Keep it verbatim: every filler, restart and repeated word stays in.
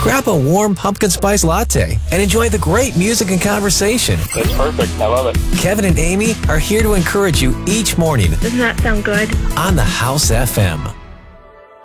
grab a warm pumpkin spice latte and enjoy the great music and conversation. It's perfect. I love it. Kevin and Amy are here to encourage you each morning Doesn't that sound good? on the House F M.